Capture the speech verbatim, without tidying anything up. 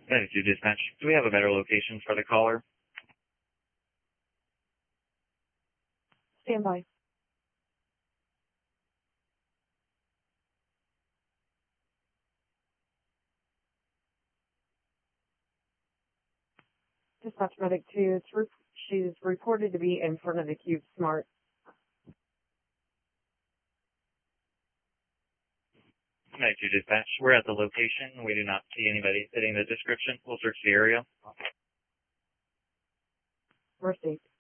Thank you, dispatch. Do we have a better location for the caller? Stand by. Dispatch medic two. It's re- she's reported to be in front of the Cube Smart. Thank you, dispatch. We're at the location. We do not see anybody fitting the description. We'll search the area. Received.